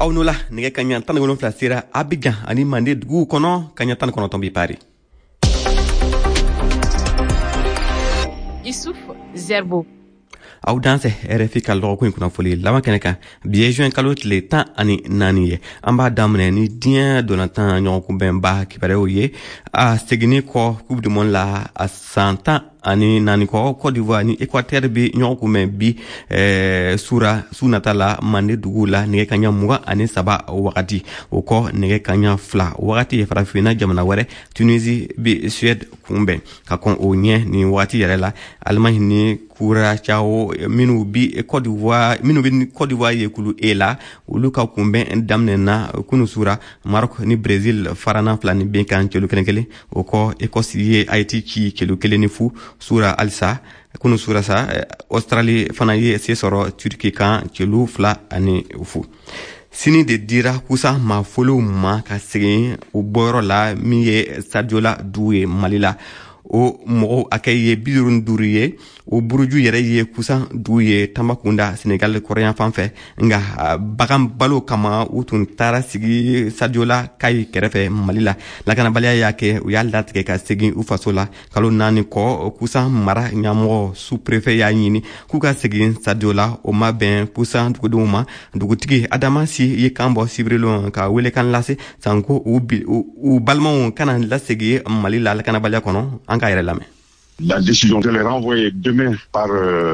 Aunula nige kanya tan golon flasira Abidjan ani mande dugu kono kanya tan kono tombi pari. Issouf Zerbo. Aw danse RFI ka logo ko kuna foli lawa keneka biye juin kalo tile tan ani nani ye amba damne ni dien donatan nyon ko bemba ki pare oye a segini ko coupe du monde la a 100 ans ani nani ko Côte d'Ivoire ni Équateur bi nyon ko men bi sura sunatala mande dugula nige kanya muga ani saba wakati o ko nige kanya fla wakati e farafina jamana ware Tunisie bi Suède kumbe ka kon o nye ni wakati yare la Allemagne ni kura chao minu bi Côte d'Ivoire ye kulu ela ulu ka kumbe damne na kunu sura Maroc ni Brésil farana flani bien kan chelu kenkele o ko Écosse ye Haïti ki chelu kele ni fu sura alsa kunu sura sa Australie fana ye se soro Turquie kan chelu fla ani fu sini de dira kusa ma folo ma ka segin o boro la mi ye Sadio la doué malila o mo akaye bidurun duriye o buruju yere ye kusan duye Tambacounda Sénégal Coréen fanfɛ nga bagan balo kama utun tara sigi Sadiola kay kerefe Malila lakana baliya yake u y'a latigɛ ka segin u faso la kalo naani kɔ kusan mara ɲamɔgɔ sous-préfet y'a ɲini k'u ka segin Sadiola o ma bɛn kusan dugudenw ma dugutigi Adama Si ye kan bɔ Sibirelon ka wele kan lase sanko u balimaw kana lasegi Malila lakana baliya kɔnɔ an ka yɛrɛ lamɛn. La décision de les renvoyer demain par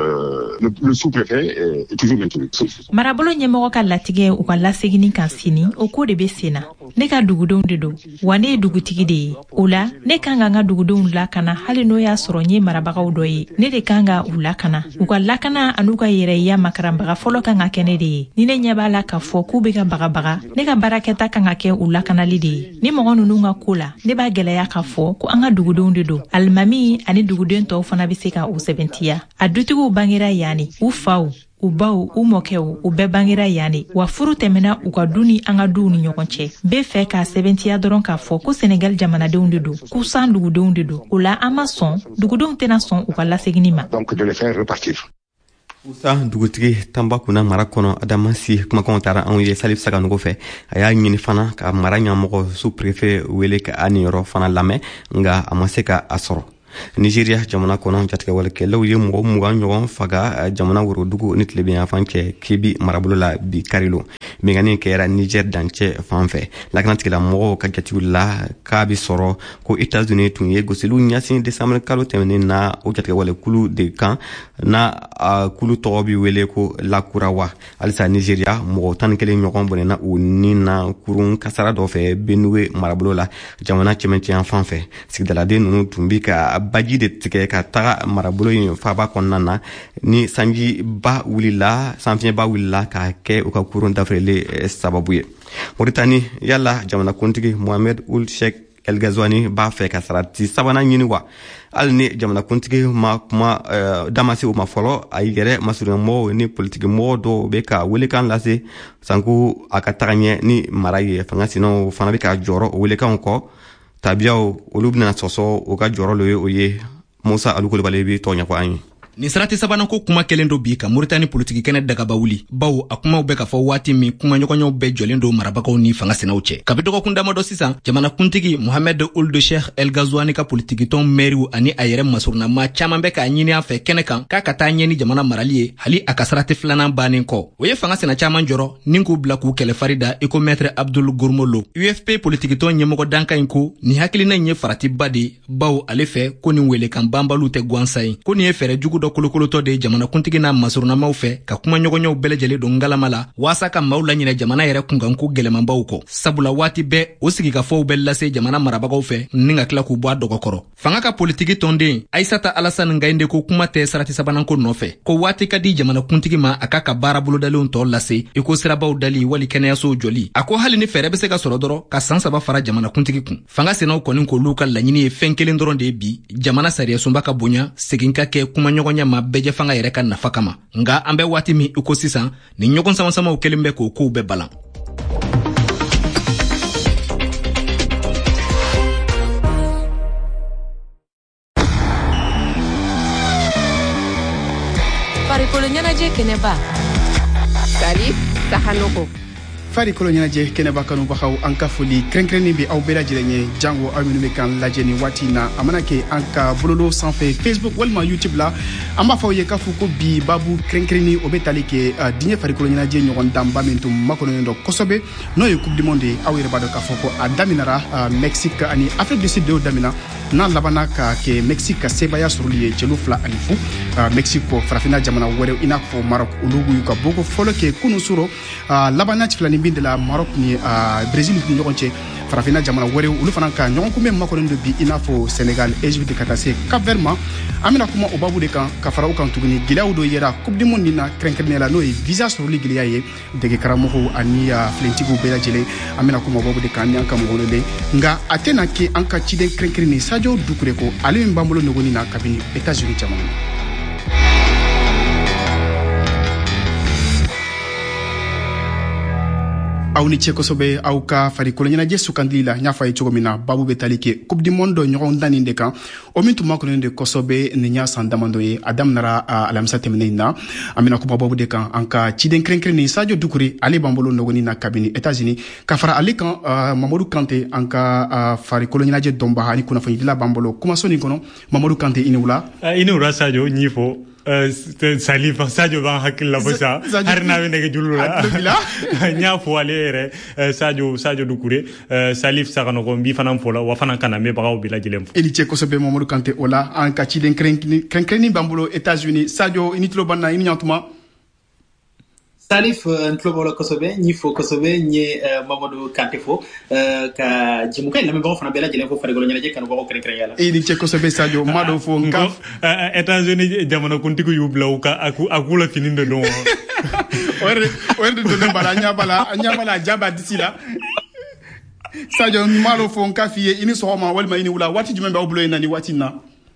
le sous-préfet est toujours maintenue. Marabolo ɲɛmɔgɔ ka latigɛ u ka lasegini kan sini o ko de bɛ sen na. Ne ka dugudenw de don wa ne ye dugutigi de ye. O la ne kan ka n ka dugudenw lakana hali n'o y'a sɔrɔ n ye marabagaw dɔ ye. Ne de kan ka u lakana. U ka lakana an'u ka yɛrɛya makaranbaga fɔlɔ kan ka kɛ ne de ye. Ni ne ɲɛ b'a la k'a fɔ k'u bɛ ka bagabaga ne ka baarakɛta kan ka kɛ u lakanali de ye. Ni mɔgɔ ninnu ka ko la ne b'a gɛlɛya k'a fɔ ko an ka dugudenw de don. Alimami ani duguden tɔw fana bɛ se ka u sɛbɛntiya. A dutigiw bangera yanni u faw u baw u mɔkɛw u bɛɛ bangera yanni wa furu tɛmɛna u ka du ni an ka duw ni ɲɔgɔn cɛ. Bɛɛ fɛ k'a sɛbɛntiya dɔrɔn k'a fɔ ko Sénégal jamanadenw de don k'u san dugudenw de don. O la an ma sɔn dugudenw tɛna sɔn u ka lasegini ma. Donc de les faire repartir. Usa dugutigi Tambacounda mara kɔnɔ Adama Si kumakanw taara anw ye Salif Saganogo fɛ a y'a ɲini fana ka mara ɲɛmɔgɔ sous-préfet wele ka a niyɔrɔ fana lamɛn nga a ma se ka a sɔrɔ. Nigeria jamana kɔnɔ jatigɛ walekɛlaw ye mɔgɔ 20 ɲɔgɔn faga jamana worodugu ni tilebin fan cɛ Kebi marabolo la bi karilo mengani kɛra Niger dancɛ fanfɛ lakanatigila mɔgɔw ka jatigiw la k'a bi sɔrɔ ko États-Unis tun ye gosiliw ɲasin décembre kalo tɛmɛnen na o jatigɛ walekulu de kan na kulu tɔgɔ bi wele ko Lakurawa alisa Nigeria mɔgɔ 11 ɲɔgɔn bɔnɛna u ni na kurun kasara dɔ fɛ Benue marabolo la jamana cɛmancɛ fanfɛ sigidaladen ninnu tun bi ka baji de tigɛ ka taga marabolo in faba kɔnɔna na ni sanji ba wulila sanfiɲɛba wulila ka kɛ u ka kurun dafirele sababu ye. Mauritanie yala jamana kuntigi Mohamed Ould Cheikh El Ghazouani b'a fɛ ka sarati sabanan ɲini wa hali ni jamana kuntigi ma kuma damase o ma fɔlɔ a yɛrɛ masurunyamɔgɔw ni politiki mɔgɔw dɔw bɛ ka welekan lase sanko a ka taga ɲɛ ni mara ye fanga sinaw fana bɛ ka jɔrɔ o welekanw kɔ tabiyaw olu bɛna sɔsɔ o ka jɔrɔ lo ye o ye Musa Alu Kulibali bɛ tɔ ɲɛfɔ an ye. Ni sarati sabanan ko kuma kelen do bi ka Mauritanie politiki kɛnɛ dagaba wuli bawo a kumaw bɛ ka fɔ waati min kuma ɲɔgɔnɲɔgɔnw bɛɛ jɔlen do marabagaw ni fanga senaw cɛ. Kabi dɔgɔkun damadɔ sisan jamana kuntigi Mohamed Ould Cheikh El Ghazouani ka politikitɔn mɛriw ani a yɛrɛ masurunama caman bɛ k'a ɲini a fɛ kɛnɛ kan k'a ka taa ɲɛ ni jamana marali ye hali a ka sarati filanan bannen kɔ. O ye fanga sena caman jɔrɔ nin k'u bila k'u kɛlɛfari da iko maître Abdul Gourmolo. UFP politikitɔn ɲɛmɔgɔ danka in ko ni hakilina in ye faratiba de bawo ale fɛ ko nin welekan banbaliw tɛ gansan ye ko nin ye fɛrɛ jugu dɔ kolokolotɔ de jamana kuntigi n'a masurunamaw fɛ ka kuma ɲɔgɔnɲɔgɔnw bɛɛ lajɛlen don ngalama la waasa ka maaw laɲinɛ jamana yɛrɛ kunkanko gɛlɛmanbaw kɔ sabula waati bɛɛ o sigikafɔw bɛ lase jamana marabagaw fɛ ni ka tila k'u bɔ a dɔgɔkɔrɔ. Fanga ka politiki tɔnden Aissata Alassane Gaïndé ko kuma tɛ sarati sabanan ko nɔfɛ ko waati ka di jamana kuntigi ma a ka baara bolodalenw tɔ lase iko sirabaw dali wali kɛnɛyasow jɔli a ko hali ni fɛɛrɛ bɛ se ka sɔrɔ dɔrɔn ka san 3 fara jamana kuntigi kun. Fanga senaw kɔni k'olu ka laɲini ye fɛn kelen dɔrɔn de ye bi jamana sariyasunba ka bonya segin ka kɛ kuma ɲɔgɔnya ma bɛɛ fanga yɛrɛ ka nafa kama nga an bɛ waati min iko sisan ni ɲɔgɔn samasamaw kelen bɛ k'o kow bɛɛ balan. Farikolo ɲɛnajɛ kɛnɛba Salif Saganogo. fari kolonyanaje kene bakanu bakaw anka foli krenkreni bi aw bela jilenye jango aminu be kan lajeni watina amanake anka bololo sanfé Facebook walma YouTube la amba fawye kafu ko bi babu krenkreni obetali ke dinye fari kolonyanaje nyogon damba mentum makono ndo kosobe no e coupe du monde awire bado ka foko adaminara Mexique ani Afrique du Sud do damina na labana ka ke Mexique sebaya surliye chelufla alifu Mexico farafina jamana wore ina fo Maroc ulugu yuka boko folo ke kunu suro labana tiflani binde la Maroc ni Brésil ni ñogonche farafina jamana wore ulu fana ka ñogon ko mem makono bi ina fo Sénégal Égypte katase Cap-Vert amina kuma obabu de kan ka fara kan tuguni gilaw do yera coupe du monde na krenkrene no e visa surli gilia ye de karamo ani flentigo bela jele amina kuma obabu de kan yanka mo le nga atena ke anka ciden krenkrene Sadio Doucouré ko ale mbamolo nogoni na kabini États-Unis jamana awni cheko sobe awka fari kolonyana je sukandila nyafa e chogomina babu betalike coupe du monde nyogon dani ndeka o mintu makolo de kosobe ne nya sandamando e adam nara alamsa temneina amina ko babu de kan anka chiden krenkren ni Sadio Doucouré ale bambolo nogoni na kabini États-Unis ka fara ale kan Mamadou Kanté anka fari kolonyana je domba hani kuna fanyi la bambolo kuma soni kono Mamadou Kanté inewla Sadio nyifo Salif Sadio ban hakil la bosa harna we nege julula nya fo ale Sadio Doucouré Salif sagano ko bi fanam fola wa fanan kana me bagaw bi la jilem eli che ko sobe Mamadou Kanté ola en ka ci den krenkeni bambulo États-Unis Sadio initlo banna ini nyantuma Salif ntlobo kosobe ni fo kosobe ni Mamadou Kanté fo ka jimuka la me ba fana bela jelen fo fare golo nyane kan ko kren yala eli che kosobe Sadio mado fo ngaf États-Unis jamana kuntiku yublaw ka akula fininde don werde do bala nyabala jaba disila Sadio malo fo ngafiye ini sohoma walma ini wula wati jumbe oblo nani wati na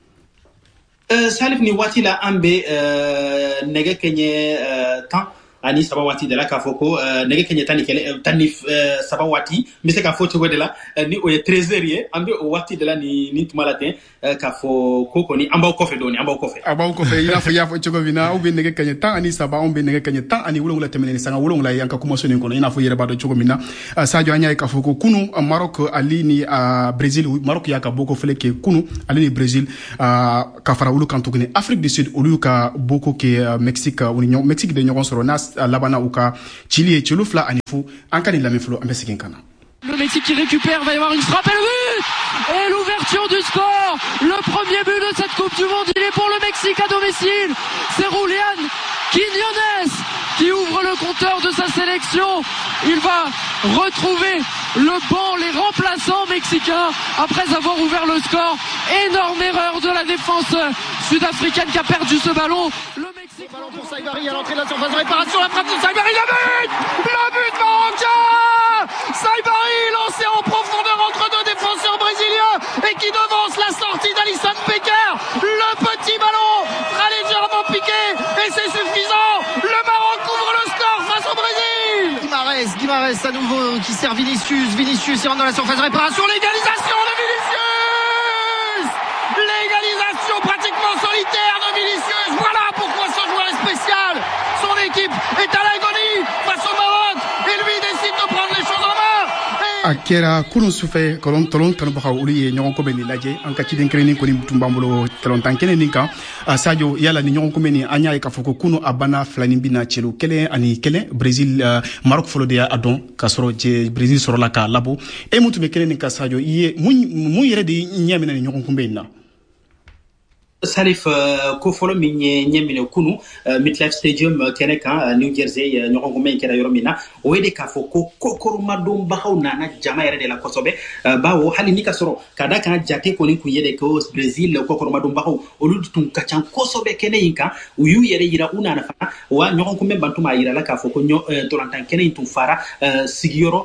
Salif ni wati la ambe nege kenye temps ani sabawati de la kafoko nege kenye tani sabawati mise ka foto de la ni o 13h ye ambe o wati de la ni tumalatin ka fo koko ni amba ko fe ina fo ya fo chogovina o be nege kenye tan ani saba on be nege kenye tan ani wulongula temene sanga wulongula yanka kuma soni kono ina fo yere bado chogomina Sadio anya ka foko kunu Maroc ali ni Brésil Maroc ya ka boko fele ke kunu ali ni Brésil ka fara wulu kan tugune Afrique du Sud olu ka boko ke Mexique union Mexique de nyogon soro nas labana uka Chili et Chelufla anifu ankani la meflo ambesigin kana. Le Mexique qui récupère, va y avoir une frappe et le but et l'ouverture du score. Le premier but de cette Coupe du Monde, il est pour le Mexique à domicile. C'est Julián Quiñones qui ouvre le compteur de sa sélection. Il va retrouver le banc, les remplaçants mexicains après avoir ouvert le score. Énorme erreur de la défense sud-africaine qui a perdu ce ballon. Le Mexique. Le ballon pour Saibari à l'entrée de la surface de réparation. La frappe de Saibari, le but marocain. Saibari lancé en profondeur entre deux défenseurs brésiliens et qui devance la sortie d'Alisson Becker. Le petit ballon sera légèrement piqué et c'est suffisant. Le Maroc ouvre le score face au Brésil. Guimarães à nouveau qui sert Vinicius il rentre dans la surface de réparation. L'égalisation de Vinicius. L'égalisation pratiquement solitaire de Vinicius. Voilà pourquoi ce joueur est spécial. Son équipe est à l'agonie face au Maroc et lui décide de prendre les choses en main. Akera kunu sufe kolon tolon kan baka uli e nyon ko beni laje an ka ciden kreni ko ni tumbambulo telon tankene ninka Sadio yala ni nyon ko meni anya e ka foko kunu abana flani bina chelu kele ani kele Brésil Maroc folo de adon ka soro je Brésil soro la ka labo e mutu be kele ninka Sadio iye mu yere de nyamina ni nyon ko benna Salif ko folo min nyemine kunu MetLife Stadium keneka New Jersey nyoko men kera yoromina o wede ka fo ko kokoro madum bahaw nana jama yere de la kosobe bawo hali nika soro kada kan jate ko ni ku yede ko Brazil kokoro madum bahaw o ludu tun kacan kosobe kene yinka uyu yere yira una na fa wa nyoko men bantuma yira la ka fo ko tolantan kene tun fara sigiyoro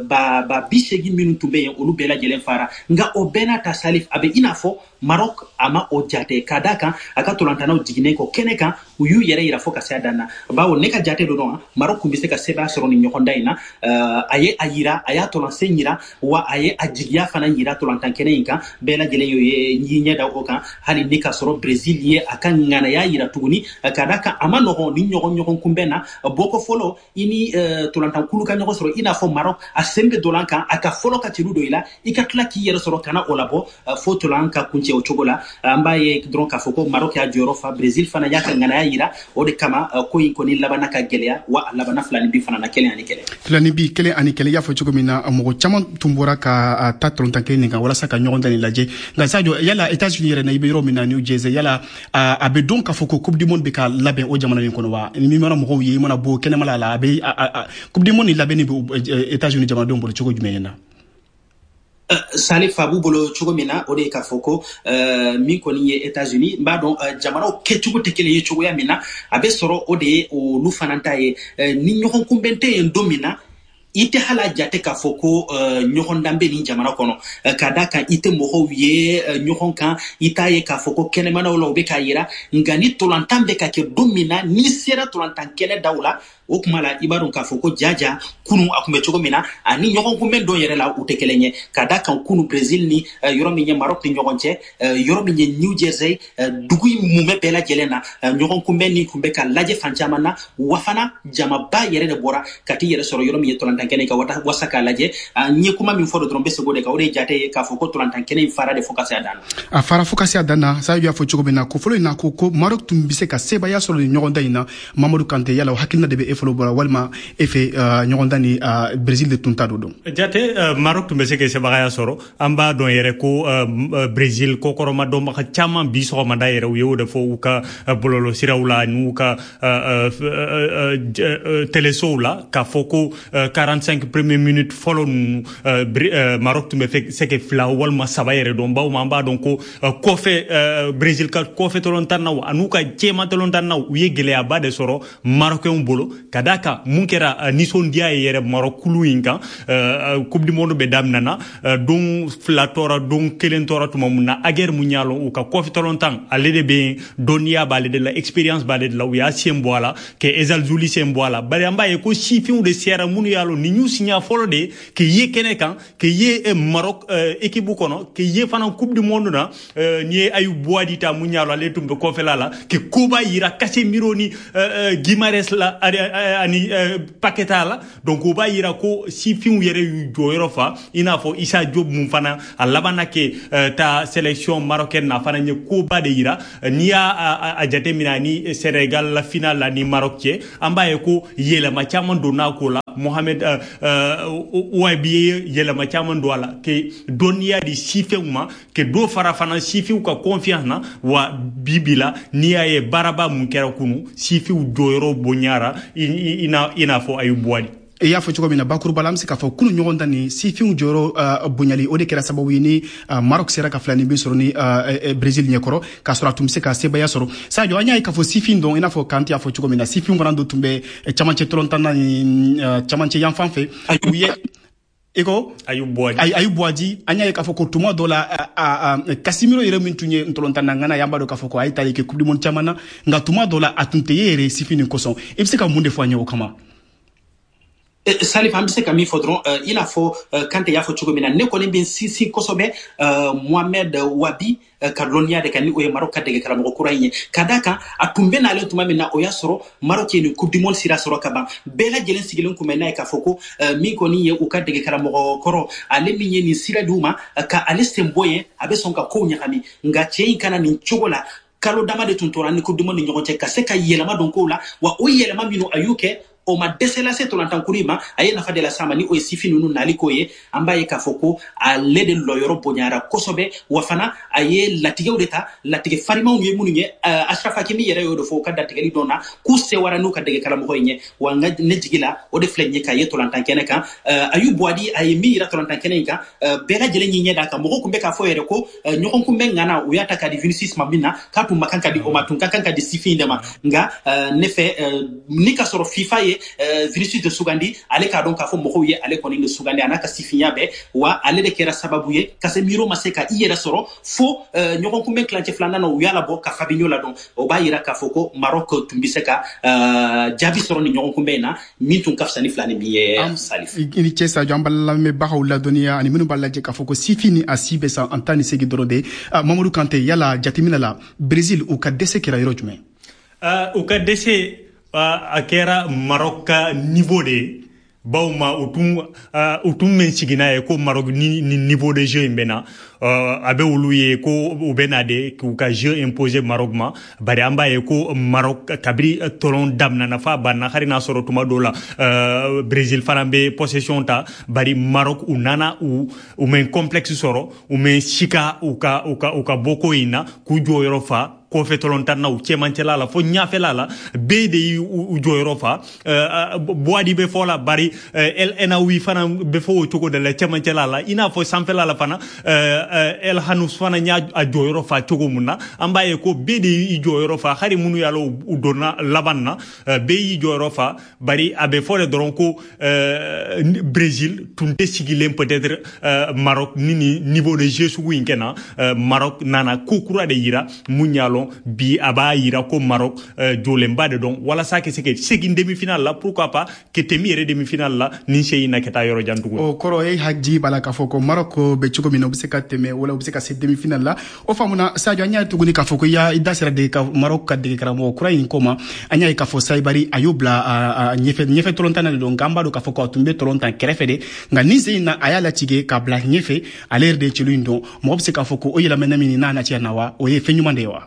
ba bishegi minun tumbe olu bela jelen fara nga o benata Salif abe inafo Maroc a ama o jate kadaka aka tolantana digine ko keneka uyu yere ira foka sa dana bawo ne ka jate do don Maroc kumbise ka seba soro ni nyokonda ina aye ayira aya tolanse nyira wa aye ajigia fana nyira tolantan kenenka bela jele yo nyinya da oka hani nika soro Brazil ye aka ngana ya yira tuguni kadaka ama no ni nyokon kumbena boko folo ini tolantan kuluka nyoko soro ina fo Maroc a sembe dolanka aka folo ka tirudo ila ikatla ki yere soro kana olabo fo tolanka kunche o chogola ambaye dronka foko Maroc ya joro fa Brazil fana yaka ngana ya yira o de kama ko ni labana ka gelea wa labana flani bi fana na kele ani kele flani bi kele ani kele ya fo chogomina mo chama tumbora ka ta tolantan kele nga wala saka nyogonda ni laje nga sadio yala États-Unis yere na ibero mina New Jersey yala abe donc foko coupe du monde be ka laben o jamana ni kono wa ni mara mo yi mona bo kene mala la abe coupe du monde ni laben ni États-Unis jamana do mbolo chogo jumena Salif Fabou bolo chugomina ode ka foko min koni ye États-Unis mba don jamana o kechugo tekele ye chugo ya mina abe soro ode o lu fananta ye ni nyokon kumbente en domina ite hala jate ka foko nyokon dambe ni jamana kono kadaka ite moho ye nyokon kan itaye ka foko kene mana wala obe ka yira ngani tolantambe ka ke domina ni sera tolantan kele dawla o kuma la ibaron ka foko jaja kunu akume chogo mina ani nyokon kumben do yere la utekelenye kadaka kunu Brazil ni yoro minye Maroc ni nyokon che yoro minye New Jersey dugui mume bela jelena nyokon kumben ni kumbe ka laje fanchamana wafana jama ba yere de bora kati yere soro yoro minye tolantan kene ka wata wasaka laje nye kuma min fodo drombe se gode ka ode jate ka foko tolantan kene fara de focus adana fara focus adana sa yo fo chogo mina ko folo na ko Maroc tumbise ka seba ya soro nyokon dayina Mamadou Kanté yala hakilna de be folo bora walma efe nyonda ni Brazil de tuntado don jate Maroc tumbe se ke se bagaya soro amba don yere ko Brazil ko koroma do ma chama bi so ma da yere yo de fo ka bololo sirawla nu ka telesola ka foko 45 première minute follow Maroc tumbe se ke fla walma saba yere don ba mamba don ko ko fe Brazil ka ko fe tolontan na anu ka chema tolontan na uye gele aba de soro Marocain bolo kadaka munkera nisondia yere Marokulu inka coupe du monde be damnana don flatora don kelentora tuma munna ager munyalo u ka kofi tolontan alede be donia balede la experience balede la uya siemboala ke ezal zuli siemboala bari amba e ko sifiu de sierra munu yalo ni ñu signa folo de ke ye kenekan ke ye Maroc équipe kono ke ye fana coupe du monde na ni ayu boadita munyalo ale tumbe kofela la ke kuba yira Casemiro ni Guimares la ani Paqueta la donc o ba yira ko si fiu yere yu joyero fa ina fo Issa Diop mum fana a labana ke ta sélection marocaine na fana nye ko ba de yira ni a jate mina ni Sénégal la finale la ni Maroc amba e ko yela ma chaman do na ko la Mohamed Ouabi yela ma chaman do la ke donia di sifeuma ke do fara fana sifiu ka confiance na wa bibila ni aye baraba mun kera kunu sifiu joyero bonyara ina fo ayubwadi e ya fo chogomina bakuru balam se ka fo kunu nyogonda ni sifiu joro bonyali ode kera sababu ni Maroc sera ka flani be soro ni Brazil nyekoro ka sora tumse ka seba ya soro sa jo anya ka fo sifin don ina fo kanti ya fo chogomina sifiu ngando tumbe chamanche tolontana ni chamanche yanfanfe uye eko ayubwadi anya ka fo ko tuma dola Casemiro yere mintunye ntolontana ngana yamba do ka fo ko ayita ke coupe du monde chamana nga tuma dola atunte yere sifini koson ibse ka munde fo anya okama Salif ambise kami fodron ina fo kante ya fo chugomina ne ko bin sisi kosobe Mohamed Wabi Carlonia de kani o Maroc kadege kala mo kuranye kadaka atumbe na le tuma mina o yasoro Maroc ni coupe du monde sira soro kaba bela jelen sigilen ko mena ka foko mi ko ni ye o kadege kala mo koro ale minye ni sira duma ka aliste mboye abe sonka ko nyakami nga chei kana ni chogola kalo dama de tuntora ni coupe du monde nyokoche ka seka yelama donko la wa o yelama mino ayuke o ma desela se tolantan kurima aye na fadela sama ni o sifi nunu naliko ye ambaye ka foko a lede loyoro bonyara kosobe wafana aye latige udeta latige farima unye munye Ashraf Hakimi yere yodo fo ka datige li dona ku se waranu ka dege kala mo hoye wanga nejigila o de flenye ka ye tolantan keneka ayu boadi aye mi ira tolantan keneka bela jele nyi da ka mo ko mbeka fo yere ko nyoko kumbe ngana o yata ka di Vinicius mabina ka tu makanka di o matunka kanka di sifi ndema nga nefe nika soro FIFA ye Vinicius de Sugandi ale ka don ka fo mɔgɔw ye ale kɔni de Sugandi anaka sifinya bɛ wa ale de kɛra sababu ye Casemiro ma se ka i yɛrɛ sɔrɔ fo ɲɔgɔn kunbɛn kilancɛ filanan u y'a labɔ ka Fabinho la dɔn o b'a yira k'a fɔ ko Maroc tun bɛ se ka jaabi sɔrɔ ni ɲɔgɔn kunbɛn in na min tun ka fisa ni fila ni min ye Salif. I ni cɛ Sadio an b'a lamɛnbagaw ladɔnniya ani minnu b'a lajɛ k'a fɔ ko sifi ni a si bɛ san an 18 dɔrɔn de Mamadou Kanté yala jateminɛ la Brésil u ka dɛsɛ kɛra yɔrɔ jumɛn? U ka dɛsɛ a kɛra Maroc ka niveau de bawma utum men sigina ye ko Maroc ni niveau de jeu mbena abe ulu ye ko ubena de ku ka jeu imposé Maroc ma bari amba ye ko Maroc kabri tolon damna na fa banna harina soro tuma dola Brésil farambe possession ta bari Maroc unana u men complexe soro u men shika uka boko ina ku joyoro fa ko fetolon tan naw cemancela la fo nyafela la be de u joyoro fa boadi be fola bari el enawi fana be fo to ko de la cemancela la ina fo samfela la fana el hanus fana nya a joyoro fa to ko munna ambaye ko be de i joyoro fa hari munu yalo u donna labanna be i joyoro fa bari abe fole doron ko Brésil tunte sigilem peut-être Maroc ni niveau de jeu su winkena Maroc nana kokura de yira munyalo bi aba yira ko Maroc jolemba de don wala sa ke segin demi-finale la pourquoi pas que temi re demi-finale la ni sey na keta yoro jantugo o koro e haji bala ka foko Maroc be chugo mino bise ka teme wala bise ka se demi-finale la o famuna Sadio anya tuguni ka foko ya idasira de ka Maroc ka de karamo Ukraine koma anya ka fo saibari ayobla nyefe tolontana de don gamba do ka foko tumbe tolontan kerefe de nga ni sey na ayala tige ka bla nyefe aler de chulundo mo bise ka foko o yela menamini na na tia nawa o ye fenyumande wa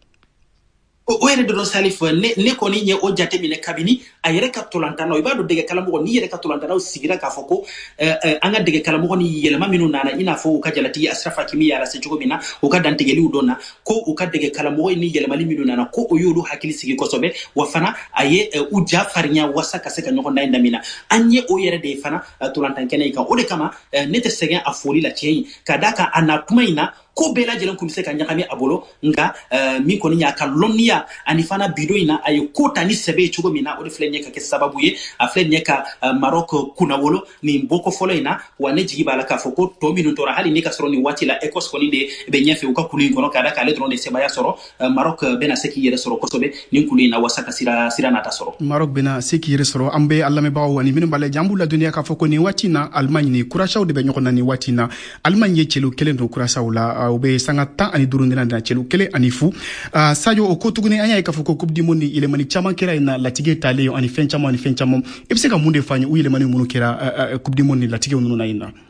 o yɛrɛ de don Salif ne kɔni ye o jate minɛ kabini a yɛrɛ ka tolantanaw i b'a dɔn dege kalamɔgɔ ni yɛrɛ ka tolantanaw sigira k'a fɔ ko an ka dege kalamɔgɔ ni yɛlɛma minnu nana i n'a fɔ u ka jalatigi Ashraf Hakimi y'a lase cogo min na u ka dantigɛliw dɔn na ko u ka dege kalamɔgɔ ni yɛlɛmali minnu nana ko o y'olu hakili sigi kosɛbɛ wa fana a ye u ja farinya wasa ka se ka ɲɔgɔn dan damina an ye o yɛrɛ de ye fana tolantan kɛnɛ in kan o de kama ne tɛ sɛgɛn a foli la tiɲɛ ka da kan a na kuma in na ko bɛɛ lajɛlen kun bɛ se ka ɲagami a bolo nka min kɔni y'a ka lɔnniya ani fana bido in na a ye ko ta ni sɛbɛ ye cogo min na o de filɛ ɲɛ ka kɛ sababu ye a filɛ ɲɛ ka Maroc kunnawolo nin bɔko fɔlɔ in na wa ne jigi b'a la k'a fɔ ko tɔ minnu tora hali ni ka sɔrɔ nin waati la Écosse kɔni de bɛ ɲɛfɛ u ka kulu in kɔnɔ k'a da k'ale dɔrɔn de sebaya sɔrɔ Maroc bɛna se k'i yɛrɛ sɔrɔ kosɛbɛ nin kulu in na wasa ka sira nata sɔrɔ Maroc bɛna se k'i yɛrɛ sɔrɔ an bɛ a lamɛnbagaw ani minnu b'a lajɛ an b'u ladɔnniya k'a fɔ ko nin waati in na Allemagne ni Curaçao de bɛ ɲɔgɔn na nin waati in na Allemagne ye celu kelen don Curaçao la u bɛ sanga 10 ani 5 dina na celu kelen ani fu Sadio o ko tuguni an y'a ye k'a fɔ ko Coupe du Monde ni yɛlɛmani caman kɛra yen na latigɛ talen ani fɛn caman i bɛ se ka mun de fɔ an ye u yɛlɛmani minnu kɛra Coupe du Monde ni latigɛw ninnu na yen na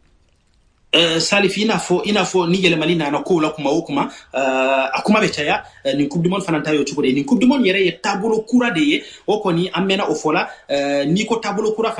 Salif i n'a fɔ ni yɛlɛmali nana kow la kuma o kuma a kuma bɛ caya nin Coupe du Monde fana ta y'o cogo de ye nin Coupe du Monde yɛrɛ ye taabolo kura de ye o kɔni an mɛnna o fɔ la n'i ko taabolo kura